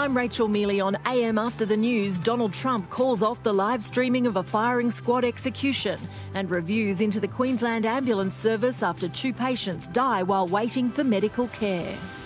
I'm Rachel Mealy on AM After the News. Donald Trump calls off the live streaming of a firing squad execution and reviews into the Queensland ambulance service after 2 patients die while waiting for medical care.